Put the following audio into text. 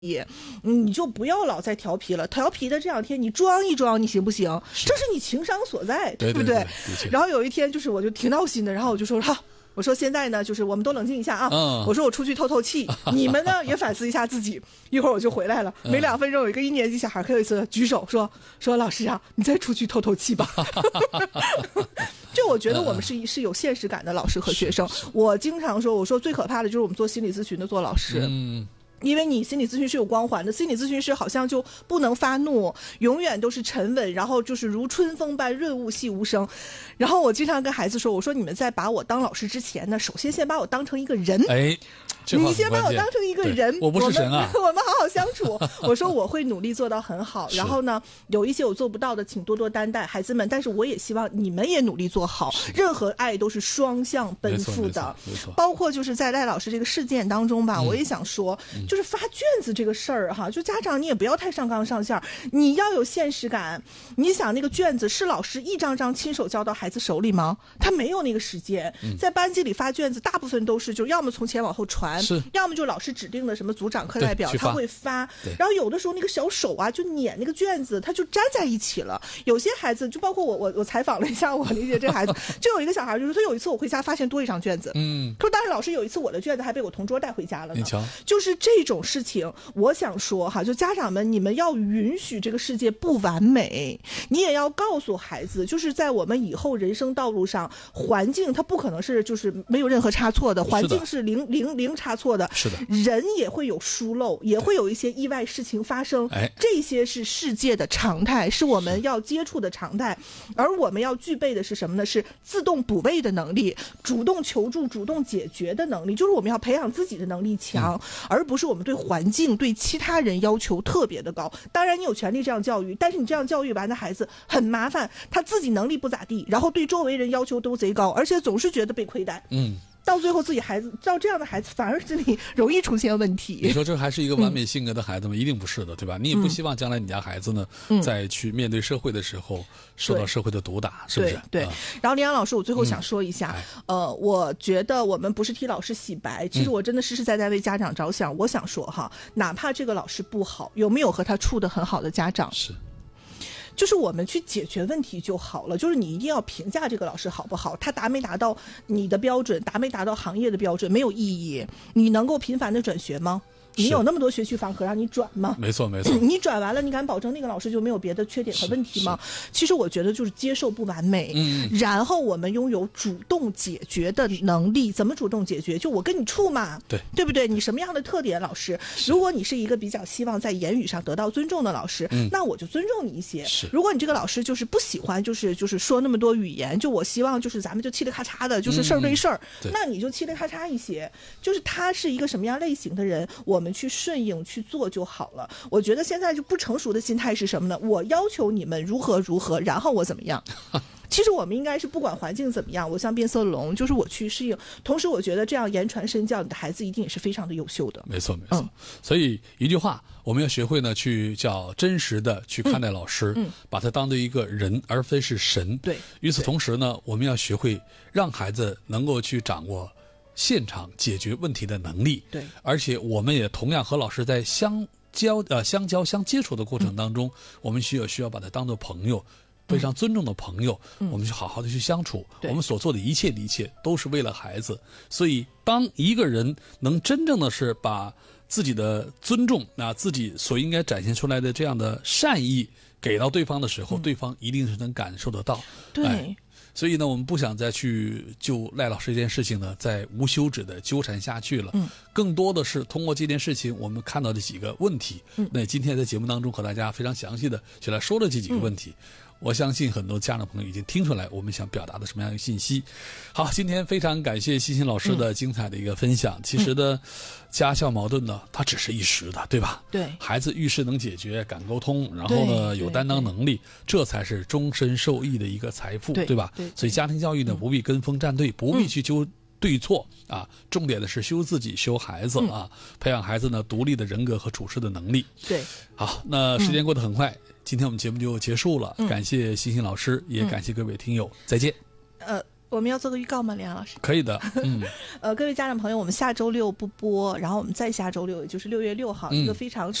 你就不要老再调皮了。调皮的这2天你装一装，你行不行？这是你情商所在，对不对？然后有一天就是我就挺闹心的，然后我就说好。我说现在呢，就是我们都冷静一下啊。我说我出去透透气，你们呢也反思一下自己。一会儿我就回来了，没2分钟，有一个1年级小孩可有一次举手说老师啊，你再出去透透气吧。就我觉得我们是有现实感的老师和学生。我经常说，我说最可怕的就是我们做心理咨询的做老师。因为你心理咨询师有光环的，心理咨询师好像就不能发怒，永远都是沉稳，然后就是如春风般润物细无声。然后我经常跟孩子说，我说你们在把我当老师之前呢，首先把我当成一个人。你先把我当成一个人， 我不是神啊， 我们好好相处。我说我会努力做到很好，然后呢，有一些我做不到的，请多多担待，孩子们。但是我也希望你们也努力做好，任何爱都是双向奔赴的。包括就是在赖老师这个事件当中吧，我也想说，就是发卷子这个事儿哈，就家长你也不要太上纲上线，你要有现实感。你想那个卷子是老师一张张亲手交到孩子手里吗？他没有那个时间。在班级里发卷子，大部分都是就要么从前往后传。要么就老师指定的什么组长课代表他会发，然后有的时候那个小手啊就捻那个卷子，他就粘在一起了。有些孩子就包括我采访了一下我理解这孩子，就有一个小孩就是他有一次我回家发现多一张卷子，他说但是老师有一次我的卷子还被我同桌带回家了呢。就是这种事情，我想说哈，就家长们你们要允许这个世界不完美，你也要告诉孩子，就是在我们以后人生道路上，环境它不可能是就是没有任何差错的，环境是零差错的， 是的， 人也会有疏漏，也会有一些意外事情发生，这些是世界的常态，是我们要接触的常态。而我们要具备的是什么呢？是自动补位的能力，主动求助、主动解决的能力，就是我们要培养自己的能力强，而不是我们对环境、对其他人要求特别的高。当然你有权利这样教育，但是你这样教育完的孩子很麻烦，他自己能力不咋地，然后对周围人要求都贼高，而且总是觉得被亏待。到最后自己孩子到这样的孩子反而是你容易出现问题。 你说这还是一个完美性格的孩子吗？一定不是的，对吧？你也不希望将来你家孩子呢，在去面对社会的时候受到社会的毒打，是不是？ 对。然后林阳老师，我最后想说一下，我觉得我们不是替老师洗白，其实我真的实实在在为家长着想。我想说哈，哪怕这个老师不好，有没有和他处得很好的家长？ 是。 就是我们去解决问题就好了，就是你一定要评价这个老师好不好，他达没达到你的标准，达没达到行业的标准没有意义。你能够频繁的转学吗？你有那么多学区房可让你转吗？ 没错。 你转完了，你敢保证那个老师就没有别的缺点和问题吗？其实我觉得就是接受不完美，然后我们拥有主动解决的能力。怎么主动解决？就我跟你处嘛，对不对？你什么样的特点，老师？如果你是一个比较希望在言语上得到尊重的老师，那我就尊重你一些。如果你这个老师就是不喜欢，就是说那么多语言，就我希望就是咱们就嘁哩咔嚓的，就是事儿对事儿，那你就嘁哩咔嚓一些。就是他是一个什么样类型的人，我们去顺应去做就好了。我觉得现在就不成熟的心态是什么呢？我要求你们如何，然后我怎么样？其实我们应该是不管环境怎么样，我像变色龙，就是我去适应。同时我觉得这样言传身教，你的孩子一定也是非常的优秀的。 没错。所以一句话，我们要学会呢去叫真实的去看待老师，把他当做一个人而非是神。 对。 与此同时呢，我们要学会让孩子能够去掌握现场解决问题的能力。 对。而且我们也同样和老师在相接触的过程当中，我们需要把他当作朋友，非常尊重的朋友，我们去好好的去相处。我们所做的一切都是为了孩子。所以当一个人能真正的是把自己的尊重自己所应该展现出来的这样的善意给到对方的时候，对方一定是能感受得到。 对。 所以呢，我们不想再去就赖老师这件事情呢再无休止的纠缠下去了。更多的是通过这件事情我们看到的几个问题。那今天在节目当中和大家非常详细的就来说了这几个问题。我相信很多家长朋友已经听出来我们想表达的什么样的信息。好，今天非常感谢欣欣老师的精彩的一个分享。其实呢，家校矛盾呢，它只是一时的，对吧？ 对。孩子遇事能解决，敢沟通，然后呢有担当能力，这才是终身受益的一个财富，对吧？所以家庭教育呢，不必跟风站队，不必去纠对错重点的是修自己，修孩子培养孩子呢独立的人格和处事的能力。 对。 好，那时间过得很快。今天我们节目就结束了，感谢欣欣老师，也感谢各位听友，再见。 我们要做个预告吗，连老师？ 可以的， 各位家长朋友，我们下周六不播，然后我们再下周六，也就是6月6号，一个非常